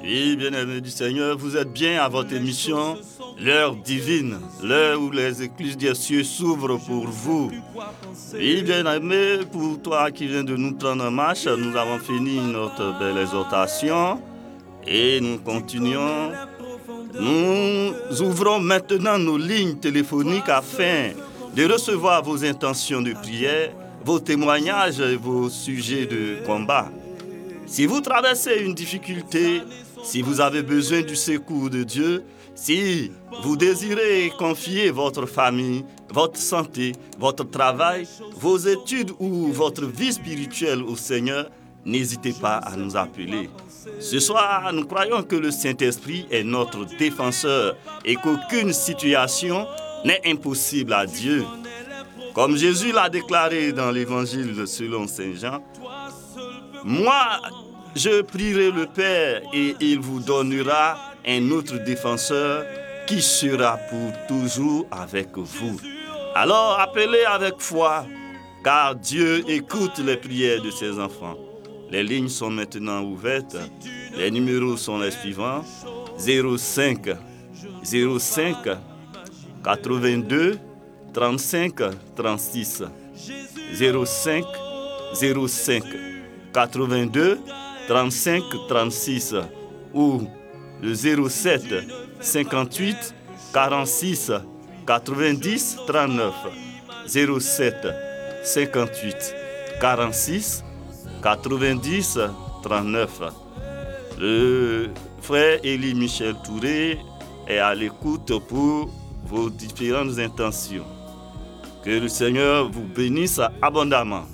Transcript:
Oui, bien-aimés du Seigneur, vous êtes bien à votre émission, l'heure divine, l'heure où les écluses des cieux s'ouvrent pour vous. Oui, bien-aimé, pour toi qui viens de nous prendre en marche, nous avons fini notre belle exhortation et nous continuons. Nous ouvrons maintenant nos lignes téléphoniques afin de recevoir vos intentions de prière, vos témoignages et vos sujets de combat. Si vous traversez une difficulté, si vous avez besoin du secours de Dieu, si vous désirez confier votre famille, votre santé, votre travail, vos études ou votre vie spirituelle au Seigneur, n'hésitez pas à nous appeler. Ce soir, nous croyons que le Saint-Esprit est notre défenseur et qu'aucune situation n'est impossible à Dieu. Comme Jésus l'a déclaré dans l'Évangile selon Saint Jean, « Moi, je prierai le Père et il vous donnera un autre défenseur qui sera pour toujours avec vous. » Alors appelez avec foi, car Dieu écoute les prières de ses enfants. Les lignes sont maintenant ouvertes. Les numéros sont les suivants. 05 82 35 36. 05 82 35 36 ou le 07 58 46 90 39. 07 58 46 90 39. Le frère Élie Michel Touré est à l'écoute pour vos différentes intentions. Que le Seigneur vous bénisse abondamment.